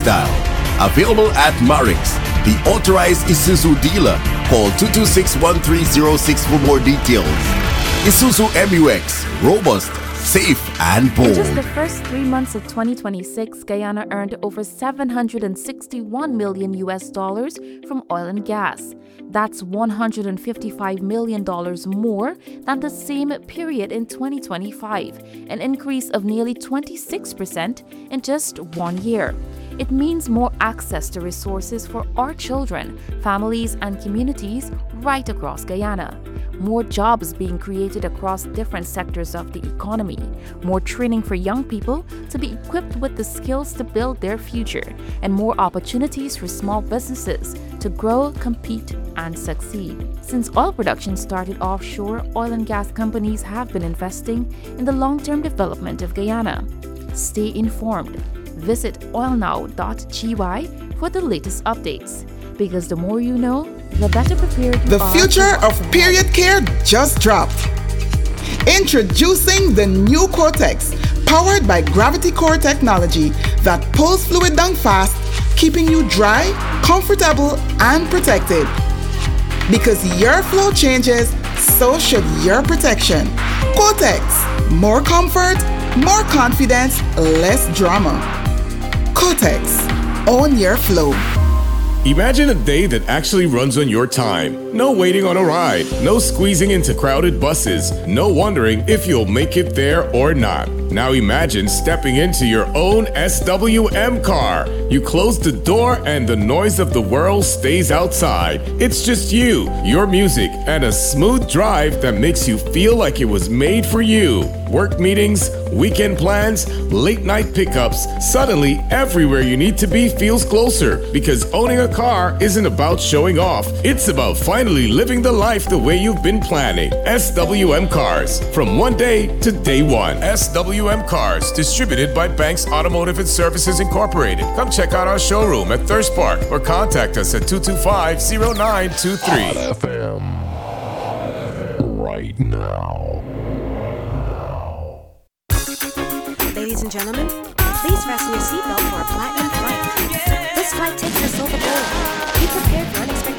style. Available at Marix, the authorized Isuzu dealer. Call 226-1306 for more details. Isuzu MUX, robust, safe and bold. In just the first 3 months of 2026, Guyana earned over $761 million from oil and gas. That's $155 million more than the same period in 2025, an increase of nearly 26% in just 1 year. It means more access to resources for our children, families, and communities right across Guyana. More jobs being created across different sectors of the economy. More training for young people to be equipped with the skills to build their future. And more opportunities for small businesses to grow, compete, and succeed. Since oil production started offshore, oil and gas companies have been investing in the long-term development of Guyana. Stay informed. Visit oilnow.gy for the latest updates. Because the more you know, the better prepared you The are. future of period care just dropped. Introducing the new Cortex, powered by Gravity Core technology that pulls fluid down fast, keeping you dry, comfortable, and protected. Because your flow changes, so should your protection. Cortex, more comfort, more confidence, less drama. Cortex, own your flow. Imagine a day that actually runs on your time. No waiting on a ride, no squeezing into crowded buses, no wondering if you'll make it there or not. Now imagine stepping into your own SWM car. You close the door and the noise of the world stays outside. It's just you, your music, and a smooth drive that makes you feel like it was made for you. Work meetings, weekend plans, late night pickups. Suddenly, everywhere you need to be feels closer because owning a car isn't about showing off. It's about finally living the life the way you've been planning. SWM Cars, from one day to day one. SWM Cars, distributed by Banks Automotive and Services Incorporated. Come check out our showroom at Thirst Park or contact us at 225-0923. FM right now. Ladies and gentlemen, please fasten your seatbelt for a platinum flight. This flight takes us over gold. Be prepared for unexpected